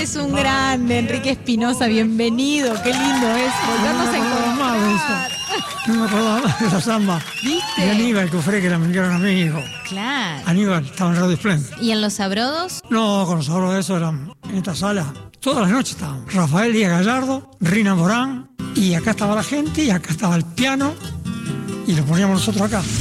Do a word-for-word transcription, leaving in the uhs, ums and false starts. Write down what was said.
Eres un grande, Enrique Espinosa, bienvenido. Qué lindo es volvernos a encontrar. No me acordaba más de esa samba. ¿Viste? Y Aníbal Cufré, que era mi gran amigo. Claro. Aníbal, estaba en Radio Esplendid. ¿Y en los sabrodos? No, con los sabrodos de eso eran en esta sala. Todas las noches estábamos. Rafael Díaz Gallardo, Rina Morán, y acá estaba la gente, y acá estaba el piano, y lo poníamos nosotros acá.